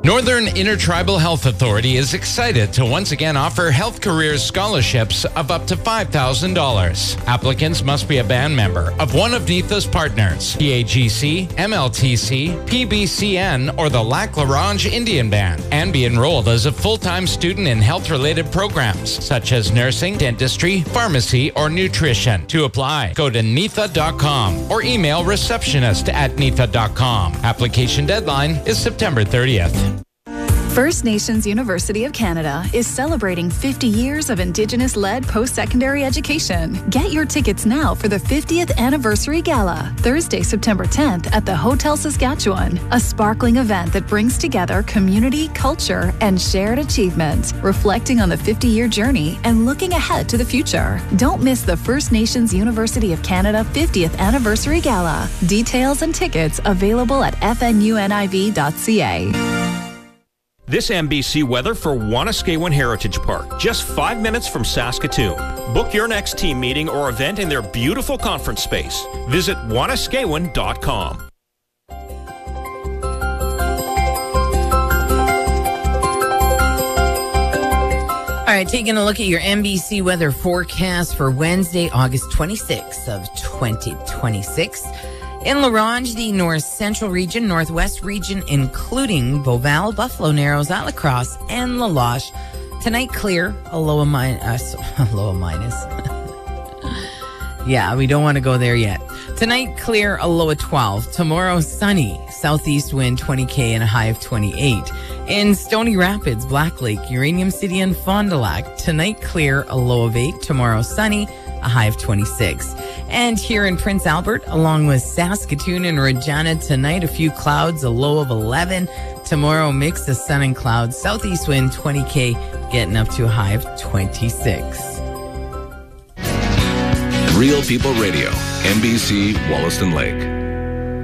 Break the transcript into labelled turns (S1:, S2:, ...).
S1: Northern Intertribal Health Authority is excited to once again offer Health Careers scholarships of up to $5,000. Applicants must be a band member of one of NITHA's partners, PAGC, MLTC, PBCN, or the Lac La Ronge Indian Band, and be enrolled as a full-time student in health-related programs such as nursing, dentistry, pharmacy, or nutrition. To apply, go to nitha.com or email receptionist@nitha.com. Application deadline is September 30th.
S2: First Nations University of Canada is celebrating 50 years of Indigenous-led post-secondary education. Get your tickets now for the 50th Anniversary Gala, Thursday, September 10th at the Hotel Saskatchewan, a sparkling event that brings together community, culture, and shared achievement, reflecting on the 50-year journey and looking ahead to the future. Don't miss the First Nations University of Canada 50th Anniversary Gala. Details and tickets available at fnuniv.ca.
S3: This MBC weather for Wanuskewin Heritage Park, just 5 minutes from Saskatoon. Book your next team meeting or event in their beautiful conference space. Visit wanuskewin.com.
S4: All right, taking a look at your MBC weather forecast for Wednesday, August 26th of 2026. In La Ronge, the north central region, northwest region, including Beauval, Buffalo Narrows, at La Crosse, and La Loche. Tonight, clear, a low of minus. Yeah, we don't want to go there yet. Tonight, clear, a low of 12. Tomorrow, sunny, southeast wind 20 and a high of 28. In Stony Rapids, Black Lake, Uranium City, and Fond du Lac, tonight, clear, a low of 8. Tomorrow, sunny, a high of 26. And here in Prince Albert, along with Saskatoon and Regina, tonight a few clouds, a low of 11. Tomorrow, mix of sun and clouds, southeast wind 20 getting up to a high of 26.
S5: Real People Radio, NBC Wollaston Lake.